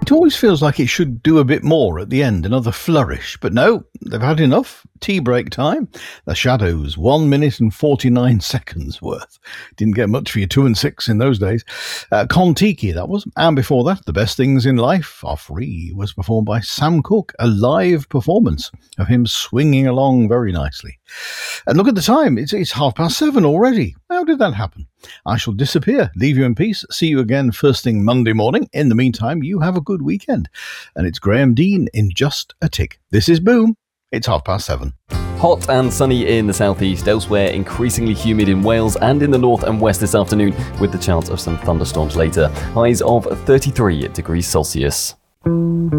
It always feels like it should do a bit more at the end, another flourish. But no, they've had enough. Tea break time. The Shadows, 1 minute and 49 seconds worth. Didn't get much for your 2 and 6 in those days. Kon-Tiki, that was. And before that, The Best Things in Life Are Free was performed by Sam Cooke, a live performance of him swinging along very nicely. And look at the time, it's 7:30 already. How did that happen? I shall disappear, leave you in peace, see you again first thing Monday morning. In the meantime, you have a good weekend. And it's Graham Dean in Just a Tick. This is Boom. It's 7:30. Hot and sunny in the southeast, elsewhere increasingly humid in Wales and in the north and west this afternoon, with the chance of some thunderstorms later. Highs of 33 degrees Celsius.